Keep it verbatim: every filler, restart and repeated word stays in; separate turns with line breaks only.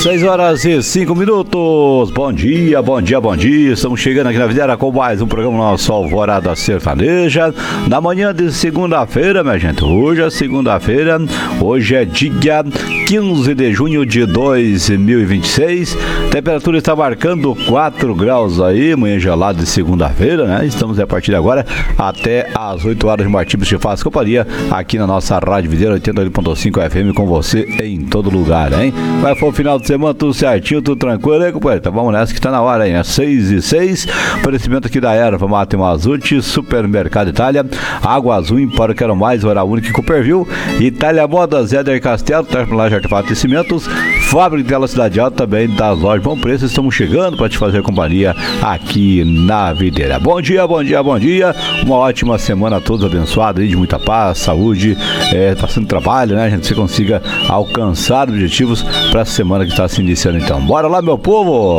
seis horas e cinco minutos. Bom dia, bom dia, bom dia. Estamos chegando aqui na Videira com mais um programa nosso Alvorada Sertaneja. Na manhã de segunda-feira, minha gente. Hoje é segunda-feira. Hoje é dia quinze de junho de dois mil e vinte e seis. Temperatura está marcando quatro graus aí. Manhã gelada de segunda-feira, né? Estamos a partir de agora até às oito horas de Martins de Faz Companhia aqui na nossa Rádio Videira oitenta e oito ponto cinco F M com você em todo lugar, hein? Vai for o final de semana, tudo certinho, tudo tranquilo, hein, companheiro? Então vamos nessa que tá na hora, hein? É seis e seis. Oferecimento aqui da Erva Mate Mazuti, Supermercado Itália, Água Azul, Empório Quero Mais, Hora Única e Cooperville, Itália Modas, Éder Castelo, Terminal Artefatos e Cimentos, Fábrica de Tela Cidade Alta, também das lojas Bom Preço. Estamos chegando para te fazer companhia aqui na Videira. Bom dia, bom dia, bom dia. Uma ótima semana a todos, abençoada aí, de muita paz, saúde, é, bastante trabalho, né? A gente você consiga alcançar objetivos para a semana que está se iniciando. Então, bora lá, meu povo!